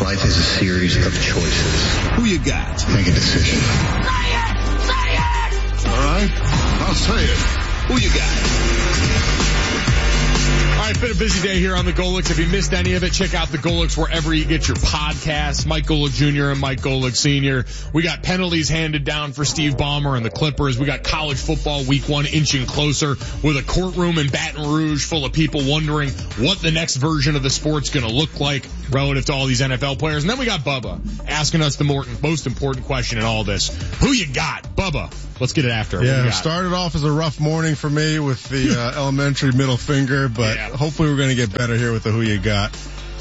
Life is a series of choices. Who you got? Make a decision. Say it! Say it! All right, I'll say it. Who you got? All right, been a busy day here on the Golics. If you missed any of it, check out the Golics wherever you get your podcasts. Mike Golic Jr. and Mike Golic Sr. We got penalties handed down for Steve Ballmer and the Clippers. We got college football week 1 inching closer with a courtroom in Baton Rouge full of people wondering what the next version of the sport's going to look like relative to all these NFL players. And then we got Bubba asking us the most important question in all this. Who you got? Bubba. Let's get it after. Yeah, it started off as a rough morning for me with the elementary middle finger, but hopefully we're going to get better here with the Who You Got.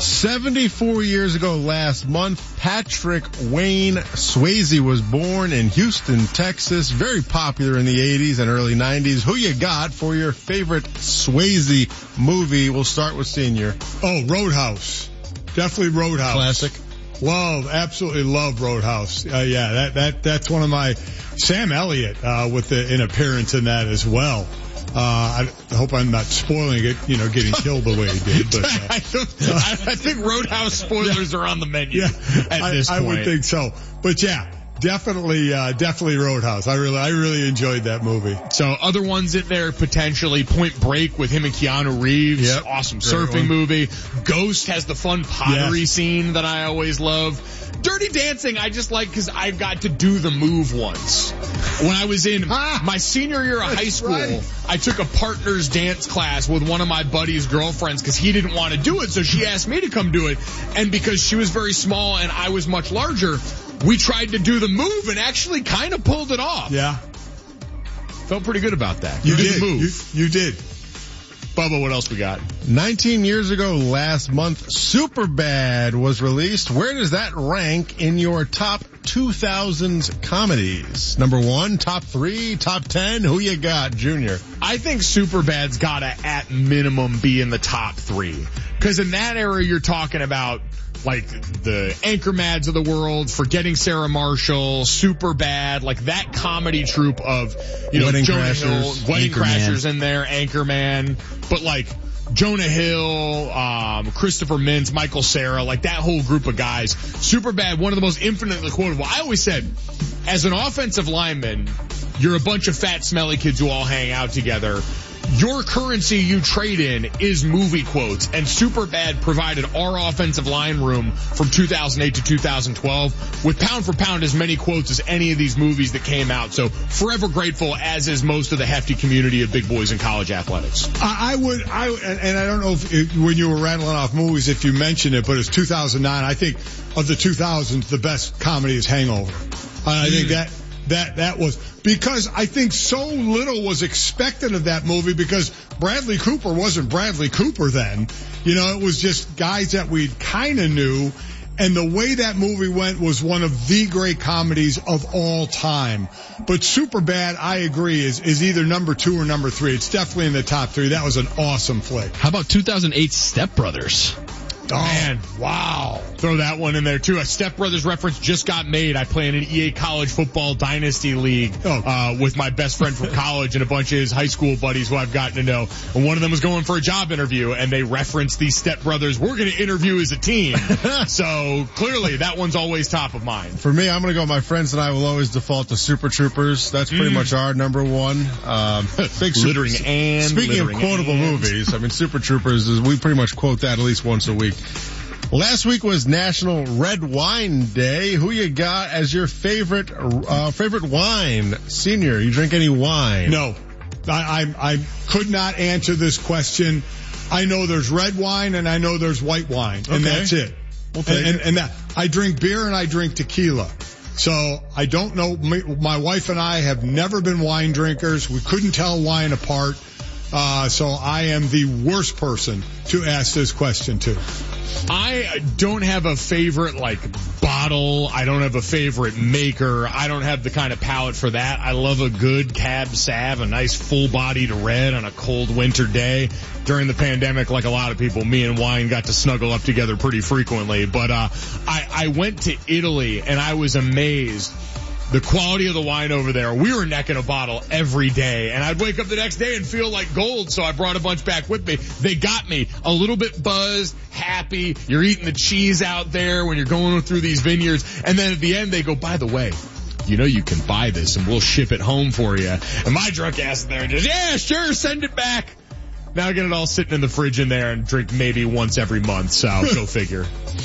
74 years ago last month, Patrick Wayne Swayze was born in Houston, Texas. Very popular in the 80s and early 90s. Who you got for your favorite Swayze movie? We'll start with Senior. Oh, Roadhouse. Definitely Roadhouse. Classic. Absolutely love Roadhouse. That's one of my, Sam Elliott, with an appearance in that as well. I hope I'm not spoiling it, getting killed the way he did, but, I think Roadhouse spoilers are on the menu at this point. I would think so. But yeah, definitely Roadhouse. I really enjoyed that movie. So other ones in there, potentially Point Break with him and Keanu Reeves. Yep. Awesome surfing movie. Ghost has the fun pottery scene that I always love. Dirty Dancing, I just like because I got to do the move once. When I was in my senior year of high school, I took a partner's dance class with one of my buddy's girlfriends because he didn't want to do it, so she asked me to come do it. And because she was very small and I was much larger, we tried to do the move and actually kind of pulled it off. Yeah. Felt pretty good about that. You did. The move. You did. Bubba, what else we got? 19 years ago last month, Superbad was released. Where does that rank in your top 2000s comedies? Number 1, top 3, top 10? Who you got, Junior? I think Superbad's got to, at minimum, be in the top 3. Because in that era, you're talking about like the Anchormads of the world, Forgetting Sarah Marshall, Superbad, like that comedy troupe of, Wedding Jonah Crashers, Hill, Wedding Crashers in there, Anchorman, but like Jonah Hill, Christopher Mintz, Michael Cera, like that whole group of guys. Superbad, one of the most infinitely quotable. I always said, as an offensive lineman, you're a bunch of fat, smelly kids who all hang out together. Your currency you trade in is movie quotes, and Superbad provided our offensive line room from 2008 to 2012 with pound for pound as many quotes as any of these movies that came out. So forever grateful, as is most of the hefty community of big boys in college athletics. I don't know if when you were rattling off movies, if you mentioned it, but it's 2009. I think of the 2000s, the best comedy is Hangover. I think that was, because I think so little was expected of that movie because Bradley Cooper wasn't Bradley Cooper then. It was just guys that we kind of knew. And the way that movie went was one of the great comedies of all time. But Superbad, I agree, is either number 2 or number 3. It's definitely in the top 3. That was an awesome flick. How about 2008 Step Brothers? Oh, man, wow. Throw that one in there, too. A Step Brothers reference just got made. I play in an EA College Football Dynasty League with my best friend from college and a bunch of his high school buddies who I've gotten to know. And one of them was going for a job interview, and they referenced these Step Brothers. We're going to interview as a team. So, clearly, that one's always top of mind. For me, I'm going to go, my friends and I will always default to Super Troopers. That's pretty much our number 1. Speaking of quotable movies, I mean, Super Troopers, we pretty much quote that at least once a week. Last week was National Red Wine Day. Who you got as your favorite wine? Senior, you drink any wine? No. I could not answer this question. I know there's red wine and I know there's white wine, and that's it. And that I drink beer and I drink tequila. So I don't know. My wife and I have never been wine drinkers. We couldn't tell wine apart. So I am the worst person to ask this question to. I don't have a favorite, bottle. I don't have a favorite maker. I don't have the kind of palate for that. I love a good Cab Sav, a nice full-bodied red on a cold winter day. During the pandemic, like a lot of people, me and wine got to snuggle up together pretty frequently. But I went to Italy, and I was amazed the quality of the wine over there, we were necking a bottle every day, and I'd wake up the next day and feel like gold, so I brought a bunch back with me. They got me a little bit buzzed, happy. You're eating the cheese out there when you're going through these vineyards, and then at the end they go, by the way, you know you can buy this and we'll ship it home for you. And my drunk ass there just, yeah, sure, send it back. Now I get it all sitting in the fridge in there and drink maybe once every month, so go figure.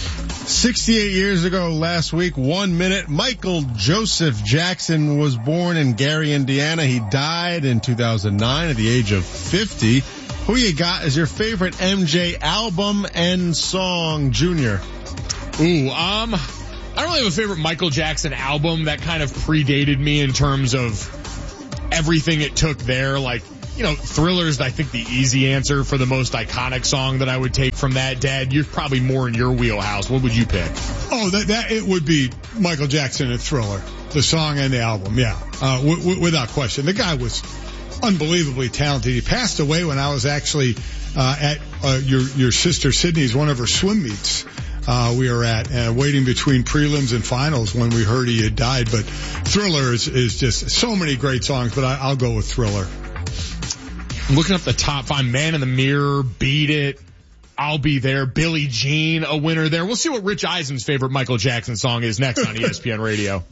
68 years ago last week, 1 minute, Michael Joseph Jackson was born in Gary, Indiana. He died in 2009 at the age of 50. Who you got as your favorite MJ album and song, Junior? Ooh, I don't really have a favorite Michael Jackson album. That kind of predated me in terms of everything it took there. Like, you know, Thriller's, I think, the easy answer for the most iconic song that I would take from that. Dad, you're probably more in your wheelhouse. What would you pick? Oh, that it would be Michael Jackson and Thriller, the song and the album. Yeah, without question. The guy was unbelievably talented. He passed away when I was actually at your sister Sydney's, one of her swim meets. We were at waiting between prelims and finals when we heard he had died. But Thriller is just so many great songs. But I'll go with Thriller. I'm looking up the top 5. Man in the Mirror, Beat It, I'll Be There, Billie Jean, a winner there. We'll see what Rich Eisen's favorite Michael Jackson song is next on ESPN Radio.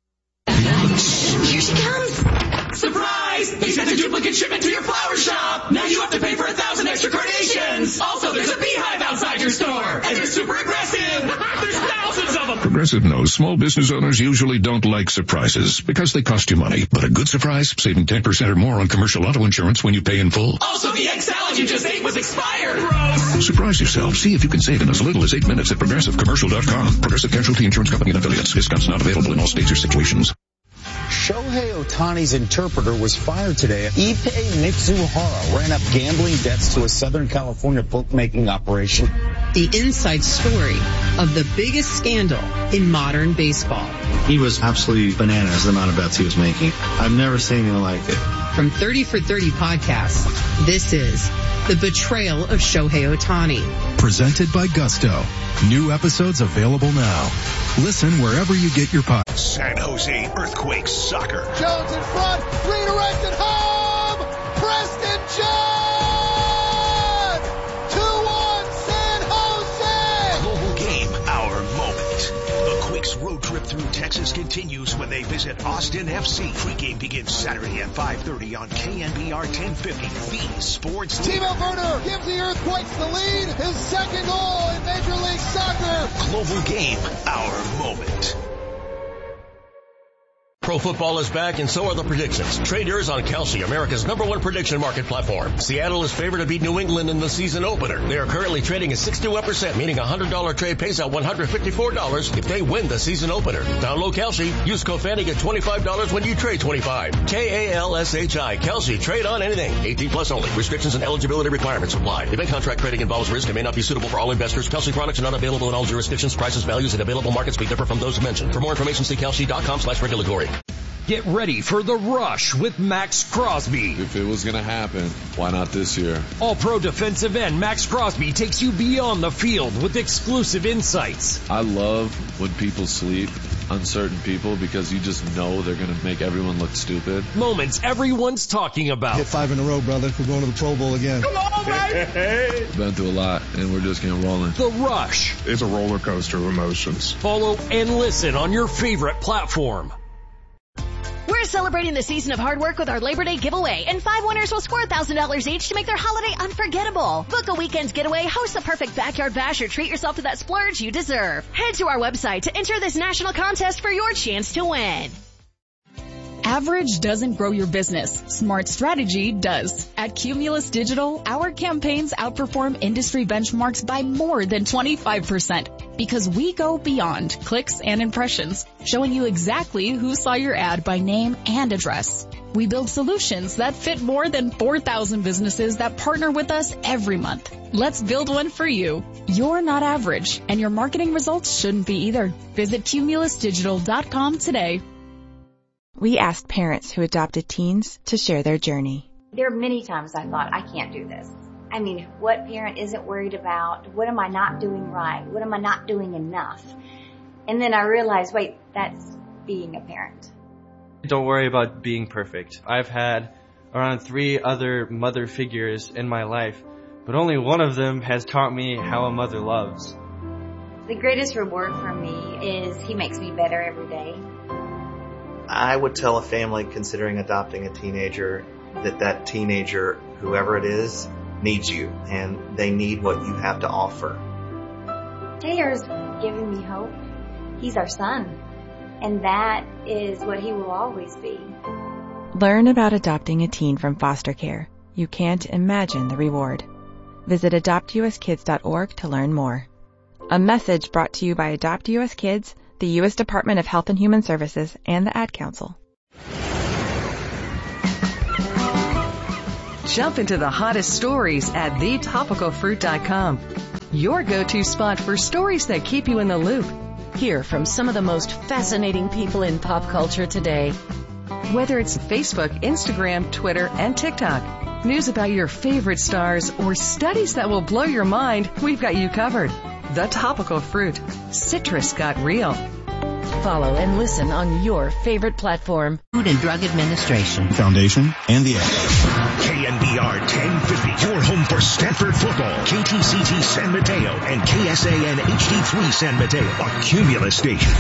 Here she comes. Surprise! They sent a duplicate shipment to your flower shop. Now you have to pay for 1,000 extra carnations. Also, there's a beehive outside your store. And they're super aggressive. There's thousands of them. Progressive knows small business owners usually don't like surprises because they cost you money. But a good surprise, saving 10% or more on commercial auto insurance when you pay in full. Also, the egg salad you just ate was expired. Gross. Surprise yourself. See if you can save in as little as 8 minutes at ProgressiveCommercial.com. Progressive Casualty Insurance Company and Affiliates. Discounts not available in all states or situations. Shohei Ohtani's interpreter was fired today. Ippei Mitsuhara ran up gambling debts to a Southern California bookmaking operation. The inside story of the biggest scandal in modern baseball. He was absolutely bananas, the amount of bets he was making. I've never seen anything like it. From 30 for 30 podcasts, this is The Betrayal of Shohei Ohtani. Presented by Gusto. New episodes available now. Listen wherever you get your podcasts. San Jose Earthquakes soccer. Jones in front, redirected home! Preston John! 2-1 San Jose! Global game, our moment. The Quakes road trip through Texas continues when they visit Austin FC. Pregame begins Saturday at 5:30 on KNBR 1050. The Sports Leader. Timo Werner gives the Earthquakes the lead. His second goal in Major League Soccer. Global game, our moment. Pro football is back, and so are the predictions. Trade yours on Kalshi, America's #1 prediction market platform. Seattle is favored to beat New England in the season opener. They are currently trading at 61%, meaning a $100 trade pays out $154 if they win the season opener. Download Kalshi. Use code FANNY, get $25 when you trade $25. Kalshi. Kalshi. Trade on anything. 18 plus only. Restrictions and eligibility requirements apply. Event contract trading involves risk and may not be suitable for all investors. Kalshi products are not available in all jurisdictions. Prices, values, and available markets may differ from those mentioned. For more information, see Kalshi.com/regulatory. Get ready for The Rush with Max Crosby. If it was going to happen, why not this year? All-pro defensive end Max Crosby takes you beyond the field with exclusive insights. I love when people sleep on certain people because you just know they're going to make everyone look stupid. Moments everyone's talking about. Hit 5 in a row, brother. We're going to the Pro Bowl again. Come on, baby! Been through a lot, and we're just getting rolling. The Rush. It's a roller coaster of emotions. Follow and listen on your favorite platform. We're celebrating the season of hard work with our Labor Day giveaway, and 5 winners will score $1,000 each to make their holiday unforgettable. Book a weekend getaway, host the perfect backyard bash, or treat yourself to that splurge you deserve. Head to our website to enter this national contest for your chance to win. Average doesn't grow your business. Smart strategy does. At Cumulus Digital, our campaigns outperform industry benchmarks by more than 25% because we go beyond clicks and impressions, showing you exactly who saw your ad by name and address. We build solutions that fit more than 4,000 businesses that partner with us every month. Let's build one for you. You're not average, and your marketing results shouldn't be either. Visit cumulusdigital.com today. We asked parents who adopted teens to share their journey. There are many times I thought, I can't do this. I mean, what parent isn't worried about? What am I not doing right? What am I not doing enough? And then I realized, wait, that's being a parent. Don't worry about being perfect. I've had around 3 other mother figures in my life, but only one of them has taught me how a mother loves. The greatest reward for me is he makes me better every day. I would tell a family considering adopting a teenager that teenager, whoever it is, needs you, and they need what you have to offer. Taylor's giving me hope. He's our son, and that is what he will always be. Learn about adopting a teen from foster care. You can't imagine the reward. Visit adoptuskids.org to learn more. A message brought to you by Adopt US Kids, the U.S. Department of Health and Human Services, and the Ad Council. Jump into the hottest stories at thetopicalfruit.com. Your go-to spot for stories that keep you in the loop. Hear from some of the most fascinating people in pop culture today. Whether it's Facebook, Instagram, Twitter, and TikTok, news about your favorite stars, or studies that will blow your mind, we've got you covered. The Topical Fruit. Citrus got real. Follow and listen on your favorite platform. Food and Drug Administration Foundation and the KNBR 1050, your home for Stanford football. KTCT San Mateo and KSAN HD3 San Mateo, a Cumulus station.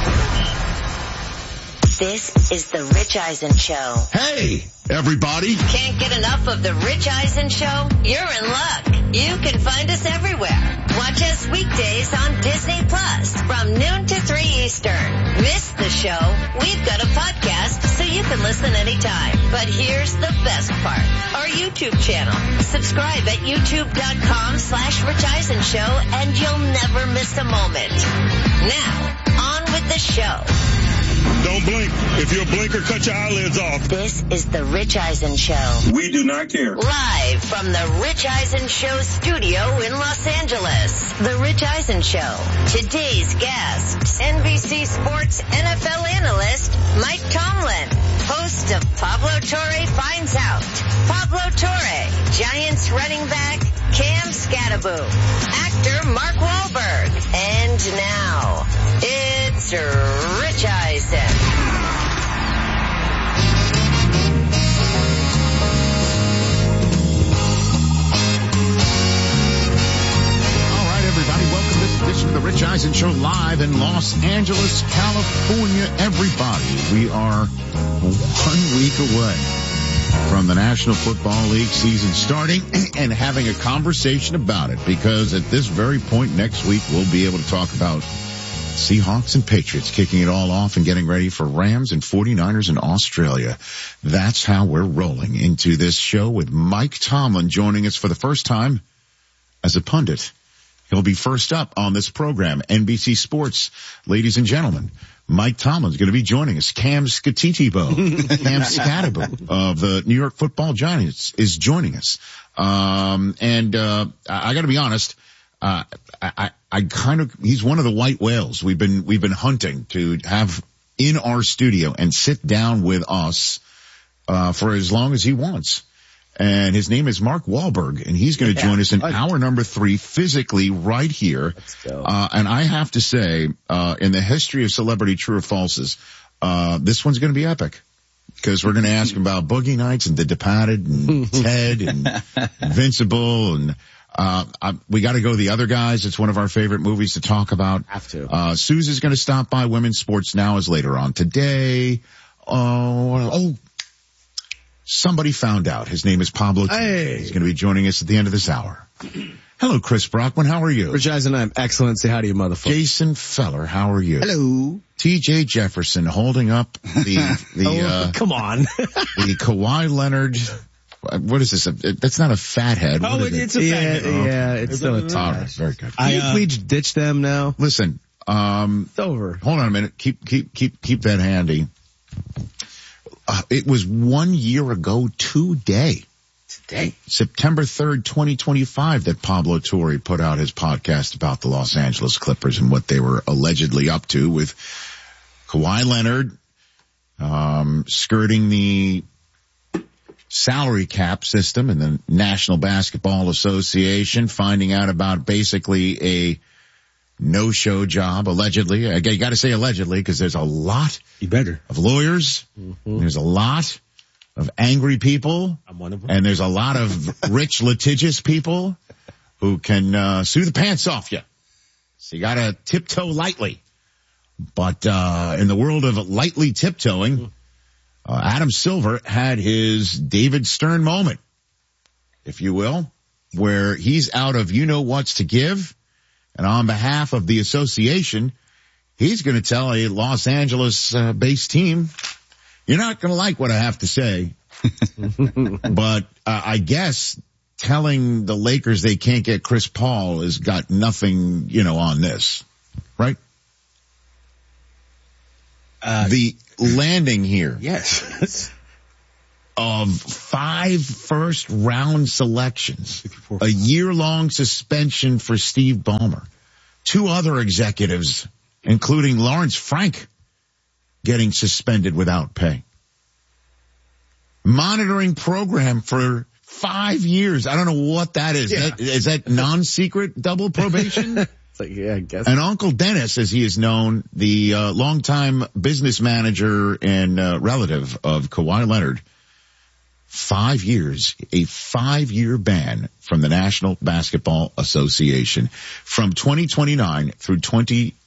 This is the Rich Eisen Show. Hey, everybody. Can't get enough of the Rich Eisen Show? You're in luck. You can find us everywhere. Watch us weekdays on Disney Plus from noon to 3 Eastern. Miss the show? We've got a podcast so you can listen anytime. But here's the best part. Our YouTube channel. Subscribe at youtube.com/Rich Eisen Show and you'll never miss a moment. Now, on with the show. Don't blink. If you blink or cut your eyelids off. This is the Rich Eisen Show. We do not care. Live from the Rich Eisen Show studio in Los Angeles. The Rich Eisen Show. Today's guest, NBC Sports NFL analyst Mike Tomlin. Host of Pablo Torre Finds Out. Pablo Torre. Giants running back Cam Scattaboo. Actor Mark Wahlberg. And now, it's Rich Eisen. Everybody, welcome to this edition of the Rich Eisen Show live in Los Angeles, California. Everybody, we are 1 week away from the National Football League season starting and having a conversation about it, because at this very point next week, we'll be able to talk about Seahawks and Patriots kicking it all off and getting ready for Rams and 49ers in Australia. That's how we're rolling into this show with Mike Tomlin joining us for the first time as a pundit. He'll be first up on this program, NBC Sports. Ladies and gentlemen, Mike Tomlin's going to be joining us. Cam Scatabo, Cam Scatabo of the New York Football Giants is joining us. I got to be honest, he's one of the white whales we've been hunting to have in our studio and sit down with us, for as long as he wants. And his name is Mark Wahlberg, and he's going to join us in hour number 3 physically right here. And I have to say, in the history of celebrity true or falses, this one's going to be epic, because we're going to ask him about Boogie Nights and The Departed and Ted and Invincible. And, we got to go the other guys. It's one of our favorite movies to talk about. Have to. Susan's going to stop by. Women's Sports Now is later on today. Somebody found out. His name is Pablo. Hey. He's going to be joining us at the end of this hour. Hello, Chris Brockman. How are you? Rich Eisen, I'm excellent. Say hi to you, motherfucker. Jason Feller. How are you? Hello. TJ Jefferson holding up the come on. the Kawhi Leonard. What is this? That's not a fat head. It's a fat head. Yeah, it's still a all right, very good. Can you please ditch them now? Listen, it's over. Hold on a minute. Keep that handy. It was 1 year ago today, September 3rd, 2025, that Pablo Torre put out his podcast about the Los Angeles Clippers and what they were allegedly up to with Kawhi Leonard, skirting the salary cap system and the National Basketball Association, finding out about basically a no-show job, allegedly. You got to say allegedly because there's a lot of lawyers. Mm-hmm. There's a lot of angry people. I'm one of them. And there's a lot of rich, litigious people who can sue the pants off you. So you got to tiptoe lightly. But in the world of lightly tiptoeing, Adam Silver had his David Stern moment, if you will, where he's out of you-know-what's to give. And on behalf of the association, he's going to tell a Los Angeles-based team, you're not going to like what I have to say. But I guess telling the Lakers they can't get Chris Paul has got nothing, on this, right? The landing here. Yes. Of 5 first-round selections, a year-long suspension for Steve Ballmer, 2 other executives, including Lawrence Frank, getting suspended without pay. Monitoring program for 5 years. I don't know what that is. Yeah. Is that non-secret double probation? Yeah, I guess. And Uncle Dennis, as he is known, the longtime business manager and relative of Kawhi Leonard, 5 years, a 5-year ban from the National Basketball Association from 2029 through 2030.